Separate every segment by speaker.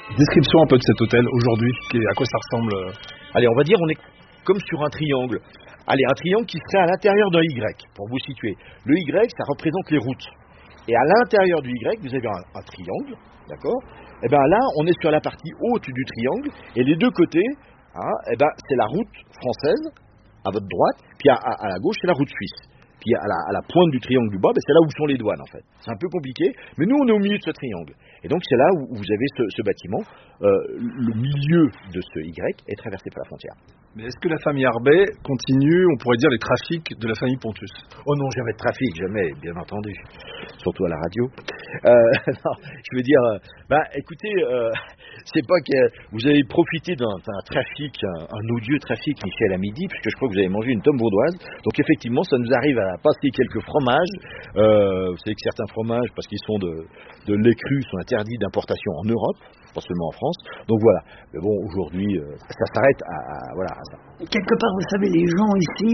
Speaker 1: Description un peu de cet hôtel aujourd'hui, à quoi ça ressemble?
Speaker 2: Allez, on va dire on est comme sur un triangle. Allez, un triangle qui serait à l'intérieur d'un Y, pour vous situer. Le Y, ça représente les routes. Et à l'intérieur du Y, vous avez un triangle, d'accord? Et bien là, on est sur la partie haute du triangle, et les deux côtés, et ben, c'est la route française, à votre droite, puis à la gauche, c'est la route suisse. Puis à la pointe du triangle du bas, ben, c'est là où sont les douanes en fait. C'est un peu compliqué, mais nous on est au milieu de ce triangle. Et donc c'est là où vous avez ce bâtiment. Le milieu de ce Y est traversé par la frontière.
Speaker 1: Mais est-ce que la famille Arbet continue, on pourrait dire, les trafics de la famille Pontus?
Speaker 2: Oh non, jamais de trafic, jamais, bien entendu. Surtout à la radio. Non, je veux dire, écoutez, c'est pas que vous avez profité d'un trafic, un odieux trafic, Michel, à midi, puisque je crois que vous avez mangé une tome bourdoise. Donc effectivement, ça nous arrive à passer quelques fromages. Vous savez que certains fromages, parce qu'ils sont de lait cru, sont interdits d'importation en Europe, pas seulement en France. Donc voilà. Mais bon, aujourd'hui, ça s'arrête à ça.
Speaker 3: Quelque part, vous savez, les gens ici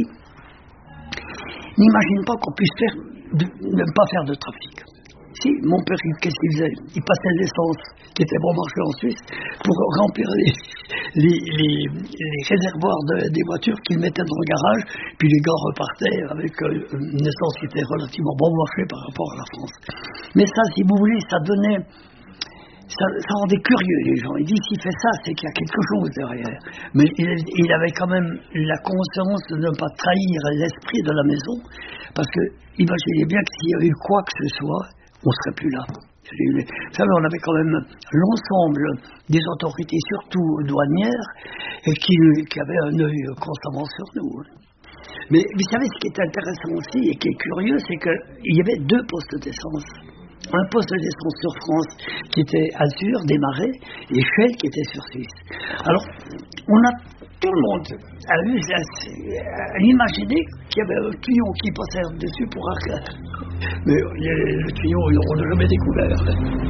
Speaker 3: n'imaginent pas qu'on puisse ne pas faire de trafic. Si, mon père, qu'est-ce qu'il faisait? Il passait l'essence qui était bon marché en Suisse pour remplir les réservoirs des voitures qu'il mettait dans le garage, puis les gars repartaient avec une essence qui était relativement bon marché par rapport à la France. Mais ça, si vous voulez, ça rendait curieux les gens. Ils disent s'il fait ça, c'est qu'il y a quelque chose derrière. Mais il avait quand même la conscience de ne pas trahir l'esprit de la maison, parce que imaginez bien que s'il y avait eu quoi que ce soit, on ne serait plus là. Vous savez, on avait quand même l'ensemble des autorités, surtout douanières, et qui avaient un œil constamment sur nous. Mais vous savez, ce qui est intéressant aussi et qui est curieux, c'est qu'il y avait 2 postes d'essence. Un poste d'essence sur France qui était Azur, démarré, et Shell qui était sur Suisse. Alors, tout le monde a imaginé qu'il y avait un tuyau qui passait dessus pour arrêter. Mais le tuyau, on ne l'a jamais découvert.